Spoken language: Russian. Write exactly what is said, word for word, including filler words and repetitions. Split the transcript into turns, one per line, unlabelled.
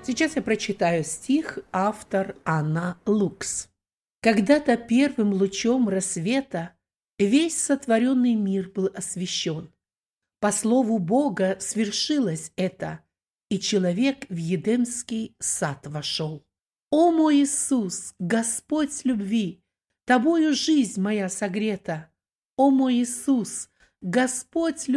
Сейчас я прочитаю стих, автор Анна Лукс. «Когда-то первым лучом рассвета весь сотворенный мир был освещен. По слову Бога свершилось это, и человек в Едемский сад вошел. О мой Иисус, Господь любви, Тобою жизнь моя согрета! О мой Иисус, Господь любви!